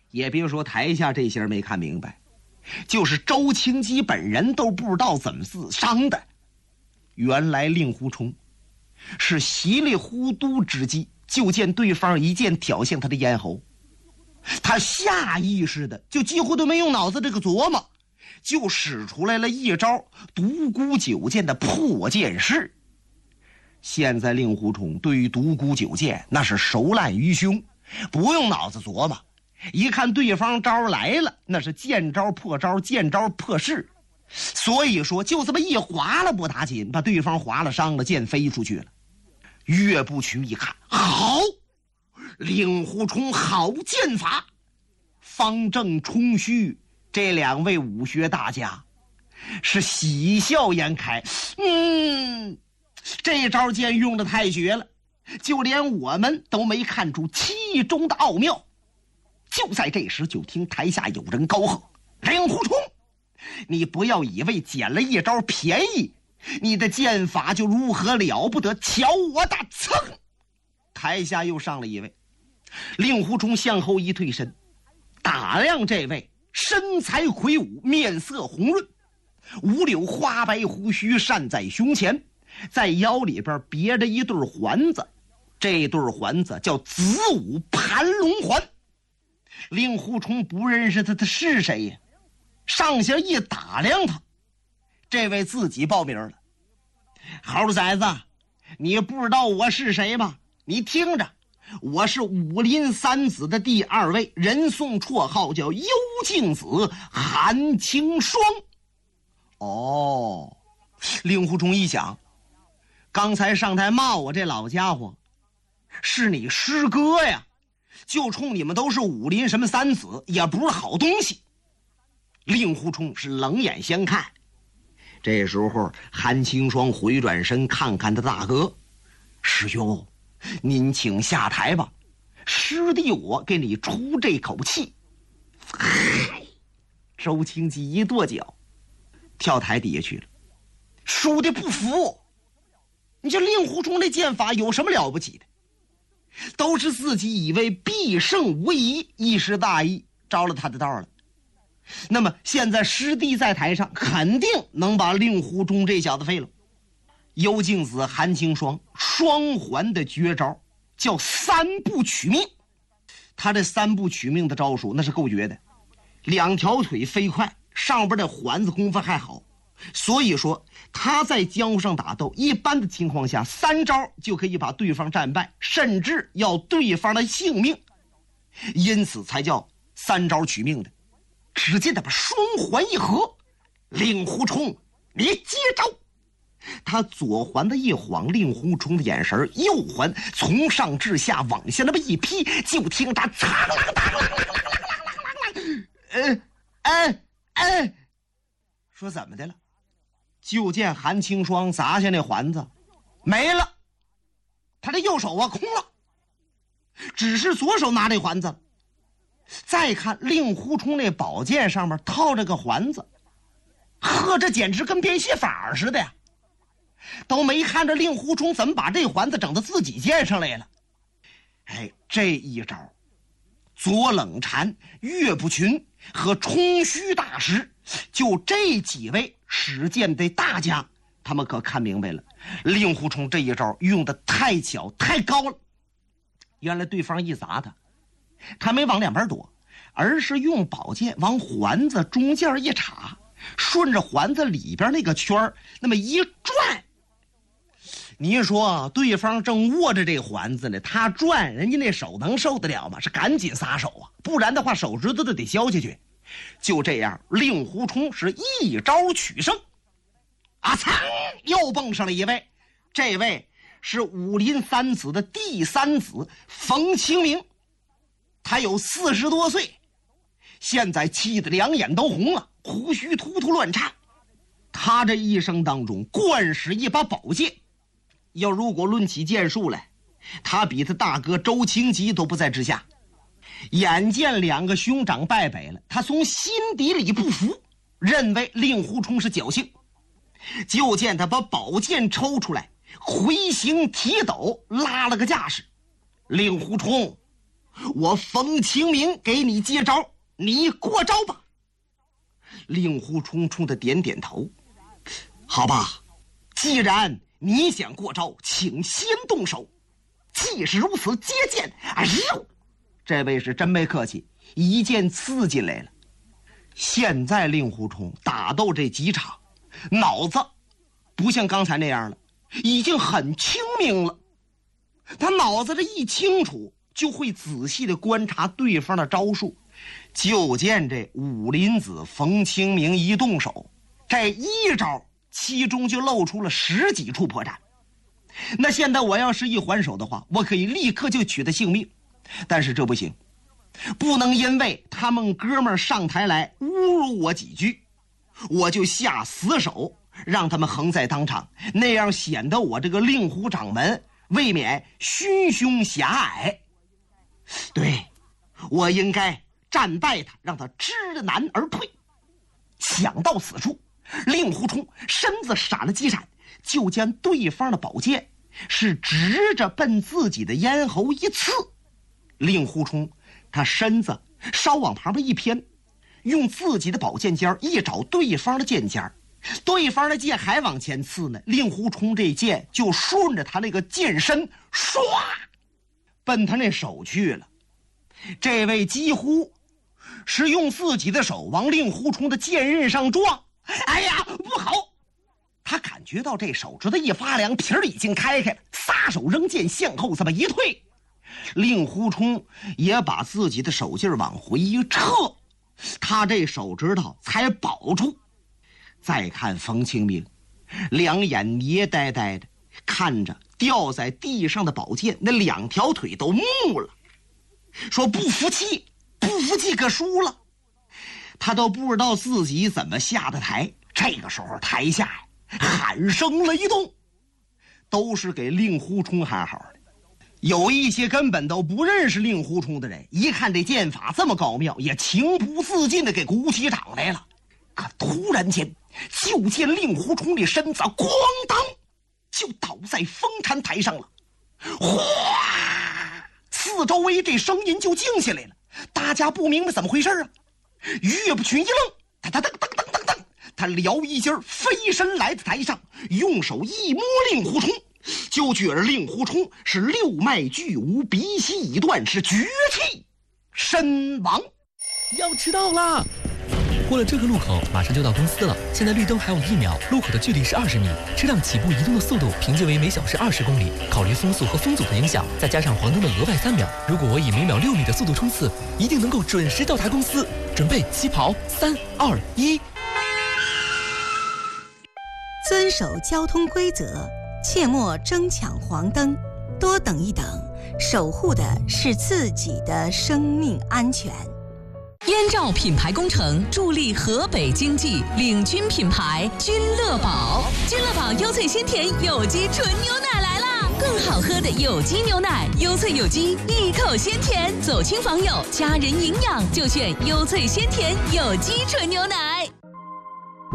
也别说台下这些人没看明白，就是周清吉本人都不知道怎么自伤的。原来令狐冲是稀里糊涂之际，就见对方一剑挑向他的咽喉，他下意识的就几乎都没用脑子这个琢磨，就使出来了一招独孤九剑的破剑式。现在令狐冲对于独孤九剑那是熟烂于胸，不用脑子琢磨，一看对方招来了，那是见招破招，见招破势。所以说就这么一划了不打紧，把对方划了伤了，剑飞出去了。岳不群一看，好，令狐冲好剑法。方正、冲虚这两位武学大家是喜笑颜开，这招剑用的太绝了，就连我们都没看出其中的奥妙。就在这时，就听台下有人高喝：令狐冲，你不要以为捡了一招便宜，你的剑法就如何了不得，瞧我的！噌，台下又上了一位。令狐冲向后一退身，打量这位身材魁梧，面色红润，五绺花白胡须扇在胸前，在腰里边别着一对环子，这对环子叫子午盘龙环。令狐冲不认识他是谁呀？上下一打量他，这位自己报名了：猴崽子，你不知道我是谁吗？你听着，我是武林三子的第二位，人送绰号叫幽静子韩青霜。哦，令狐冲一想，刚才上台骂我这老家伙是你师哥呀，就冲你们都是武林什么三子，也不是好东西。令狐冲是冷眼相看。这时候韩青霜回转身看看他大哥：师兄，您请下台吧，师弟我给你出这口气。周清吉一跺脚跳台底下去了。输的不服，你这令狐冲这剑法有什么了不起的？都是自己以为必胜无疑，一时大意着了他的道了。那么现在师弟在台上，肯定能把令狐冲这小子废了。幽静子韩青霜双环的绝招叫三步取命，他这三步取命的招数那是够绝的，两条腿飞快，上边的环子功夫还好，所以说他在江湖上打斗，一般的情况下三招就可以把对方战败，甚至要对方的性命，因此才叫三招取命的。只见他把双环一合，令狐冲你接招。他左环的一晃，令狐冲的眼神，右环从上至下往下那么一劈，就听他苍啷当啷啷啷啷，说怎么的了？就见韩青霜砸下那环子没了，他的右手啊空了，只是左手拿这环子。再看令狐冲那宝剑上面套着个环子，呵，这简直跟变戏法似的呀！都没看着令狐冲怎么把这环子整到自己剑上来了。这一招，左冷禅、岳不群和冲虚大师，就这几位使剑的大家，他们可看明白了，令狐冲这一招用的太巧太高了。原来对方一砸他没往两边躲，而是用宝剑往环子中间一插，顺着环子里边那个圈那么一转。你说对方正握着这环子呢，他转，人家那手能受得了吗？是赶紧撒手啊，不然的话手指头都得削下去。就这样，令狐冲是一招取胜。噌，又蹦上了一位，这位是武林三子的第三子冯清明。他有40多岁，现在气得两眼都红了，胡须突突乱颤。他这一生当中惯使一把宝剑，要如果论起剑术来，他比他大哥周清吉都不在之下。眼见两个兄长败北了，他从心底里不服，认为令狐冲是侥幸。就见他把宝剑抽出来，回形提斗，拉了个架势。令狐冲， 我冯清明给你接招，你过招吧。令狐冲冲的点点头，好吧，既然你想过招，请先动手。既是如此，接剑啊！这位是真没客气，一剑刺进来了。现在令狐冲打斗这几场，脑子不像刚才那样了，已经很清明了。他脑子这一清楚，就会仔细的观察对方的招数。就见这武林子冯清明一动手，这一招其中就露出了10几处破绽。那现在我要是一还手的话，我可以立刻就取他性命，但是这不行，不能因为他们哥们上台来侮辱我几句，我就下死手让他们横在当场，那样显得我这个令狐掌门未免心胸狭隘。对，我应该战败他，让他知难而退。想到此处，令狐冲身子闪了几闪，就将对方的宝剑是直着奔自己的咽喉一刺。令狐冲他身子稍往旁边一偏，用自己的宝剑尖一找对方的剑尖，对方的剑还往前刺呢，令狐冲这剑就顺着他那个剑身唰奔他那手去了。这位几乎是用自己的手往令狐冲的剑刃上撞，哎呀，不好！他感觉到这手指头一发凉，皮儿已经开开了，撒手扔剑向后这么一退，令狐冲也把自己的手劲往回一撤，他这手指头才保住。再看冯清明，两眼捏呆呆的看着掉在地上的宝剑，那2条腿都木了，说不服气，不服气可输了。他都不知道自己怎么下的台。这个时候台下喊声雷动，都是给令狐冲喊好的。有一些根本都不认识令狐冲的人，一看这剑法这么高妙，也情不自禁的给鼓起掌来了。可突然间，就见令狐冲的身子咣当就倒在封禅台上了，哗，四周围这声音就静下来了。大家不明白怎么回事啊。岳不群一愣，他撩衣襟飞身来到台上，用手一摸令狐冲，就觉着令狐冲是六脉俱无，鼻息已断，是绝气身亡。 要迟到啦！过了这个路口，马上就到公司了。现在绿灯还有1秒，路口的距离是20米，车辆起步移动的速度平均为每小时20公里。考虑风速和风阻的影响，再加上黄灯的额外3秒，如果我以每秒6米的速度冲刺，一定能够准时到达公司。准备起跑，3、2、1。 遵守交通规则，切莫争抢黄灯，多等一等，守护的是自己的生命安全。 燕赵品牌工程助力河北经济，领军品牌君乐宝。君乐宝优萃鲜甜有机纯牛奶来啦！更好喝的有机牛奶，优萃有机，一口鲜甜，走亲访友，家人营养就选优萃鲜甜有机纯牛奶。